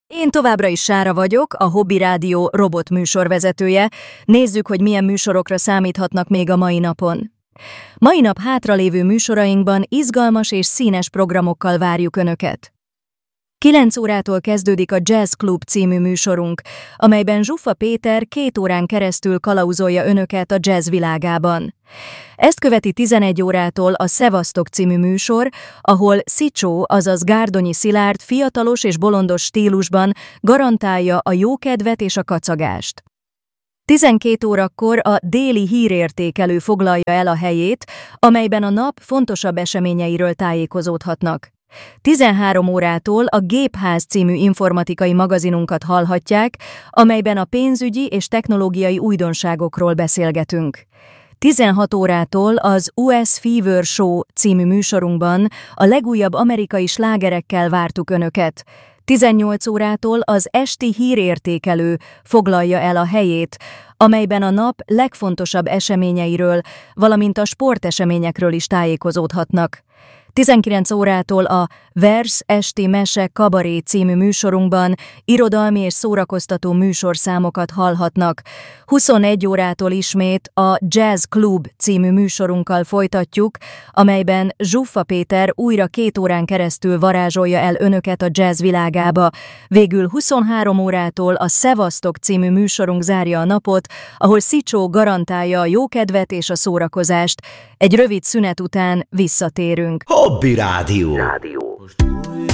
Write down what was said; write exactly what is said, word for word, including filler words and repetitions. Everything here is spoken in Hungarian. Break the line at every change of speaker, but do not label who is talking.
Én továbbra is Sára vagyok, a Hobby Rádió robot műsorvezetője. Nézzük, hogy milyen műsorokra számíthatnak még a mai napon. Mai nap hátralévő műsorainkban izgalmas és színes programokkal várjuk Önöket. kilenc órától kezdődik a Jazz Club című műsorunk, amelyben Zsuffa Péter két órán keresztül kalauzolja Önöket a jazz világában. Ezt követi tizenegy órától a Szevasztok című műsor, ahol Szicsó, azaz Gárdonyi Szilárd fiatalos és bolondos stílusban garantálja a jókedvet és a kacagást. tizenkét órakor a déli hírértékelő foglalja el a helyét, amelyben a nap fontosabb eseményeiről tájékozódhatnak. tizenhárom órától a Gépház című informatikai magazinunkat hallhatják, amelyben a pénzügyi és technológiai újdonságokról beszélgetünk. tizenhat órától az u es Fever Show című műsorunkban a legújabb amerikai slágerekkel vártuk Önöket. tizennyolc órától az esti hírértékelő foglalja el a helyét, amelyben a nap legfontosabb eseményeiről, valamint a sporteseményekről is tájékozódhatnak. tizenkilenc órától a Vers esti mese kabaré című műsorunkban irodalmi és szórakoztató műsorszámokat hallhatnak. huszonegy órától ismét a Jazz Club című műsorunkkal folytatjuk, amelyben Zsuffa Péter újra két órán keresztül varázsolja el Önöket a jazz világába. Végül huszonhárom órától a Szevasztok című műsorunk zárja a napot, ahol Szicsó garantálja a jókedvet és a szórakozást. Egy rövid szünet után visszatérünk.
Hobby Rádió. Rádió.